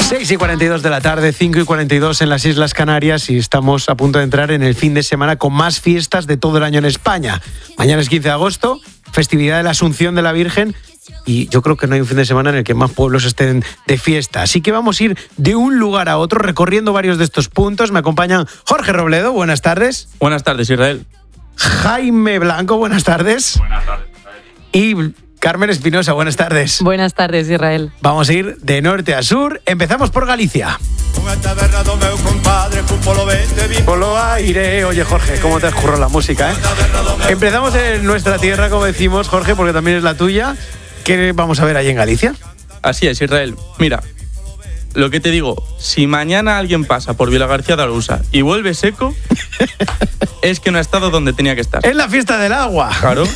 6:42 de la tarde, 5:42 en las Islas Canarias y estamos a punto de entrar en el fin de semana con más fiestas de todo el año en España. Mañana es 15 de agosto, festividad de la Asunción de la Virgen y yo creo que no hay un fin de semana en el que más pueblos estén de fiesta. Así que vamos a ir de un lugar a otro recorriendo varios de estos puntos. Me acompañan Jorge Robledo, buenas tardes. Buenas tardes, Israel. Jaime Blanco, buenas tardes. Buenas tardes, Israel. Y Carmen Espinosa, buenas tardes. Buenas tardes, Israel. Vamos a ir de norte a sur. Empezamos por Galicia. Polo aire. Oye, Jorge, ¿cómo te has currado la música, eh? Empezamos en nuestra tierra, como decimos, Jorge, porque también es la tuya. ¿Qué vamos a ver ahí en Galicia? Así es, Israel. Mira, lo que te digo, si mañana alguien pasa por Vilagarcía de Arousa y vuelve seco, es que no ha estado donde tenía que estar. Es la fiesta del agua. Claro.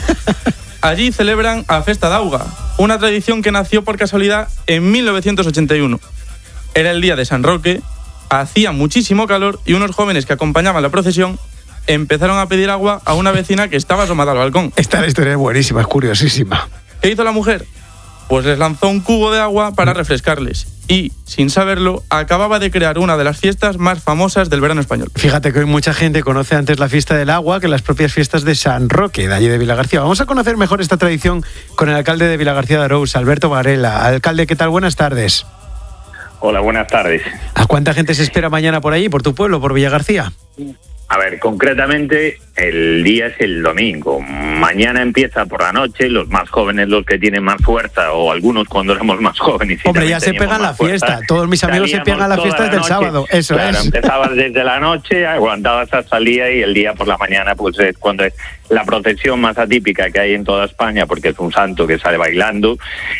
Allí celebran a Festa d'Auga, una tradición que nació por casualidad en 1981. Era el día de San Roque, hacía muchísimo calor y unos jóvenes que acompañaban la procesión empezaron a pedir agua a una vecina que estaba asomada al balcón. Esta historia es buenísima, es curiosísima. ¿Qué hizo la mujer? Pues les lanzó un cubo de agua para refrescarles y, sin saberlo, acababa de crear una de las fiestas más famosas del verano español. Fíjate que hoy mucha gente conoce antes la fiesta del agua que las propias fiestas de San Roque, de allí de Vilagarcía. Vamos a conocer mejor esta tradición con el alcalde de Vilagarcía de Arousa, Alberto Varela. Alcalde, ¿qué tal? Buenas tardes. Hola, buenas tardes. ¿A cuánta gente se espera mañana por allí, por tu pueblo, por Villagarcía? A ver, concretamente el día es el domingo. Mañana empieza por la noche, los más jóvenes, los que tienen más fuerza, o algunos cuando éramos más jóvenes. Hombre, ya se pegan la fiesta. Todos mis amigos se pegan la fiesta desde el sábado. Eso claro, es. Empezabas desde la noche, aguantabas hasta el día y el día por la mañana pues es cuando es la procesión más atípica que hay en toda España, porque es un santo que sale bailando.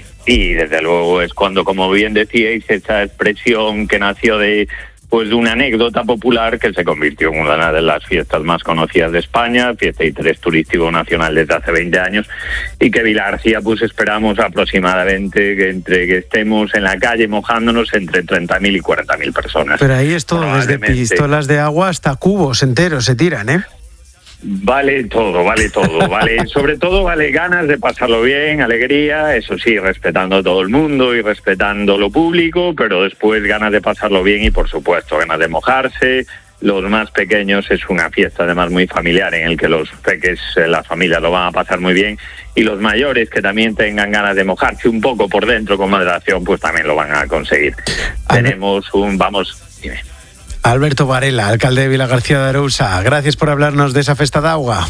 Y desde luego es cuando, como bien decíais, esa expresión que nació de una anécdota popular que se convirtió en una de las fiestas más conocidas de España, fiesta de interés turístico nacional desde hace 20 años, y que Vilagarcía pues esperamos aproximadamente que estemos en la calle mojándonos entre 30.000 y 40.000 personas. Pero ahí es todo, desde pistolas de agua hasta cubos enteros se tiran, ¿eh? Vale todo, vale. Sobre todo vale ganas de pasarlo bien, alegría, eso sí, respetando a todo el mundo y respetando lo público, pero después ganas de pasarlo bien y, por supuesto, ganas de mojarse. Los más pequeños es una fiesta además muy familiar en el que los peques, las familias lo van a pasar muy bien, y los mayores que también tengan ganas de mojarse un poco por dentro con moderación, pues también lo van a conseguir. Tenemos dime. Alberto Varela, alcalde de Vilagarcía de Arousa, gracias por hablarnos de esa festa de agua.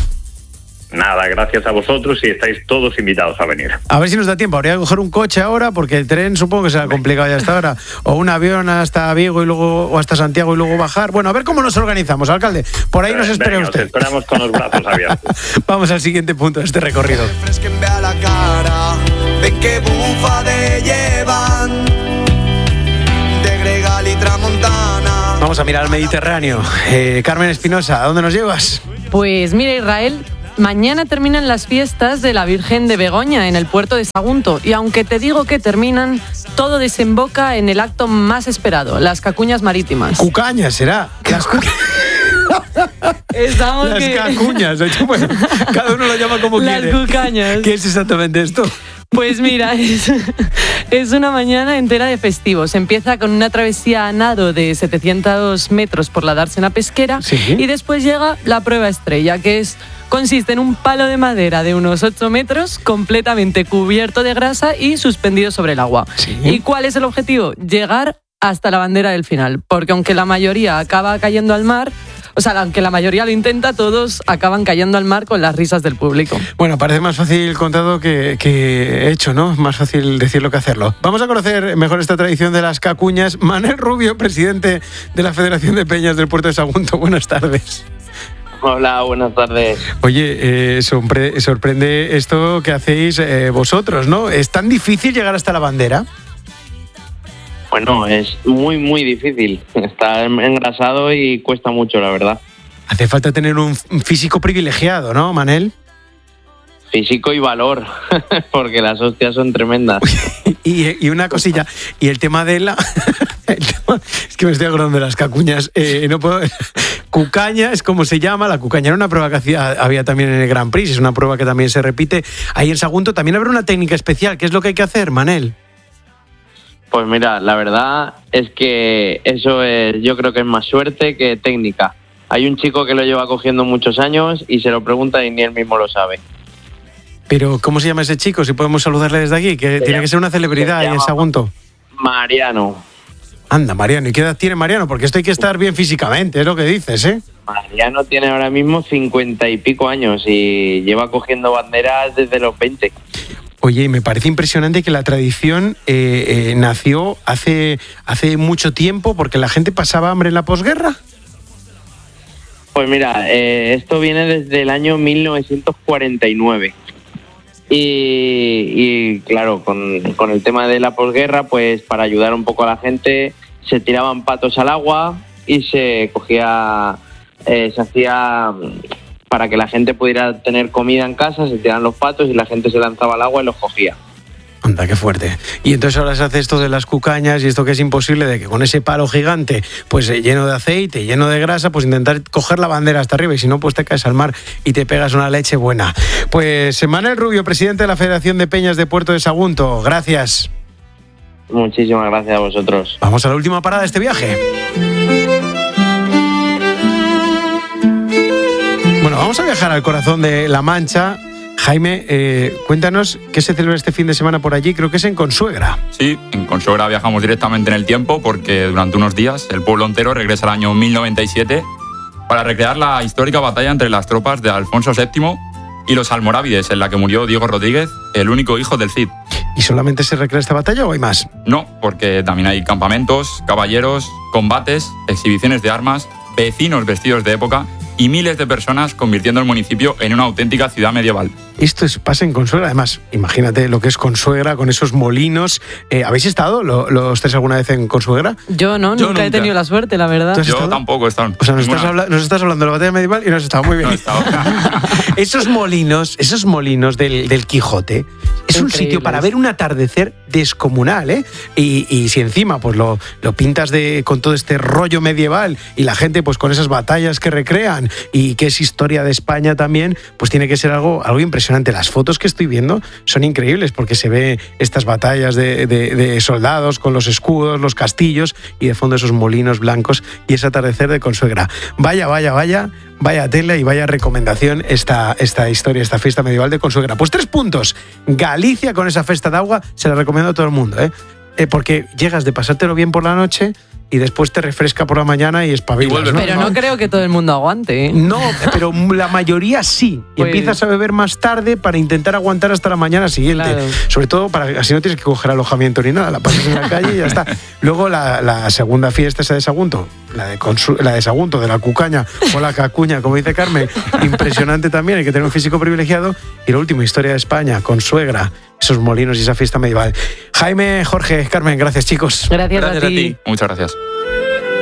Nada, gracias a vosotros y estáis todos invitados a venir. A ver si nos da tiempo, habría que coger un coche ahora porque el tren supongo que será complicado ya hasta ahora, o un avión hasta Vigo y luego o hasta Santiago y luego bajar. Bueno, a ver cómo nos organizamos, alcalde. Por ahí nos espera usted. Os esperamos con los brazos abiertos. Vamos al siguiente punto de este recorrido. Vamos a mirar al Mediterráneo. Carmen Espinosa, ¿a dónde nos llevas? Pues mira, Israel, mañana terminan las fiestas de la Virgen de Begoña en el puerto de Sagunto. Y aunque te digo que terminan, todo desemboca en el acto más esperado, las cacuñas marítimas. Cucañas, será. Las cacuñas. Bueno, cada uno lo llama como quiere. Las cucañas. ¿Qué es exactamente esto? Pues mira, es una mañana entera de festivos. Empieza con una travesía a nado de 700 metros por la dársena pesquera. ¿Sí? Y después llega la prueba estrella, que consiste en un palo de madera de unos 8 metros completamente cubierto de grasa y suspendido sobre el agua. ¿Sí? ¿Y cuál es el objetivo? Llegar hasta la bandera del final, porque aunque la mayoría acaba cayendo al mar, aunque la mayoría lo intenta, todos acaban cayendo al mar con las risas del público. Bueno, parece más fácil contado que hecho, ¿no? Más fácil decirlo que hacerlo. Vamos a conocer mejor esta tradición de las cacuñas. Manuel Rubio, presidente de la Federación de Peñas del Puerto de Sagunto. Buenas tardes. Hola, buenas tardes. Oye, sorprende esto que hacéis vosotros, ¿no? ¿Es tan difícil llegar hasta la bandera? Bueno, es muy, muy difícil. Está engrasado y cuesta mucho, la verdad. Hace falta tener un físico privilegiado, ¿no, Manel? Físico y valor, porque las hostias son tremendas. y una cosilla, y el tema de la... es que me estoy acordando de las cacuñas. No puedo... Cucaña es como se llama. La cucaña era una prueba que había también en el Grand Prix. Es una prueba que también se repite ahí en Sagunto. También habrá una técnica especial. ¿Qué es lo que hay que hacer, Manel? Pues mira, la verdad es que eso yo creo que es más suerte que técnica. Hay un chico que lo lleva cogiendo muchos años y se lo pregunta y ni él mismo lo sabe. Pero, ¿cómo se llama ese chico? Si podemos saludarle desde aquí, que tiene que ser una celebridad ahí en Sagunto. Mariano. Anda, Mariano. ¿Y qué edad tiene Mariano? Porque esto hay que estar bien físicamente, es lo que dices, ¿eh? Mariano tiene ahora mismo 50 y pico años y lleva cogiendo banderas desde los 20. Oye, y me parece impresionante que la tradición nació hace mucho tiempo porque la gente pasaba hambre en la posguerra. Pues mira, esto viene desde el año 1949. Y claro, con el tema de la posguerra, pues para ayudar un poco a la gente, se tiraban patos al agua y se cogía, se hacía para que la gente pudiera tener comida en casa, se tiraban los patos y la gente se lanzaba al agua y los cogía. Anda, qué fuerte. Y entonces ahora se hace esto de las cucañas y esto que es imposible, de que con ese palo gigante, pues lleno de aceite, lleno de grasa, pues intentar coger la bandera hasta arriba y si no, pues te caes al mar y te pegas una leche buena. Pues Manuel Rubio, presidente de la Federación de Peñas de Puerto de Sagunto, gracias. Muchísimas gracias a vosotros. Vamos a la última parada de este viaje. Bueno, vamos a viajar al corazón de La Mancha. Jaime, cuéntanos qué se celebra este fin de semana por allí, creo que es en Consuegra. Sí, en Consuegra viajamos directamente en el tiempo porque durante unos días el pueblo entero regresa al año 1097 para recrear la histórica batalla entre las tropas de Alfonso VII y los almorávides, en la que murió Diego Rodríguez, el único hijo del Cid. ¿Y solamente se recrea esta batalla o hay más? No, porque también hay campamentos, caballeros, combates, exhibiciones de armas, vecinos vestidos de época y miles de personas convirtiendo el municipio en una auténtica ciudad medieval. Esto pasa en Consuegra, además, imagínate lo que es Consuegra con esos molinos. ¿Habéis estado los tres alguna vez en Consuegra? Yo nunca he tenido la suerte, la verdad. Yo tampoco he estado. O sea, nos estás hablando de la batalla medieval y no has estado muy bien. No he estado. Esos molinos del Quijote, es un sitio para ver un atardecer descomunal, ¿eh? Y si encima pues lo pintas con todo este rollo medieval y la gente pues con esas batallas que recrean y que es historia de España también, pues tiene que ser algo impresionante. Las fotos que estoy viendo son increíbles porque se ve estas batallas de soldados con los escudos, los castillos y de fondo esos molinos blancos y ese atardecer de Consuegra. Vaya tela y vaya recomendación esta historia, esta fiesta medieval de Consuegra. Pues 3 puntos. Galicia con esa festa de agua se la recomiendo a todo el mundo, porque llegas de pasártelo bien por la noche y después te refresca por la mañana y espabilas, ¿no? Pero no creo que todo el mundo aguante, ¿eh? No, pero la mayoría sí. Y pues empiezas a beber más tarde para intentar aguantar hasta la mañana siguiente. Claro. Sobre todo para así no tienes que coger alojamiento ni nada, la pasas en la calle y ya está. Luego la segunda fiesta esa de Sagunto, la de Sagunto, de la cucaña o la cacuña, como dice Carmen, impresionante también, hay que tener un físico privilegiado. Y lo último, historia de España, Consuegra, esos molinos y esa fiesta medieval. Jaime, Jorge, Carmen, gracias chicos. Gracias a ti. Muchas gracias.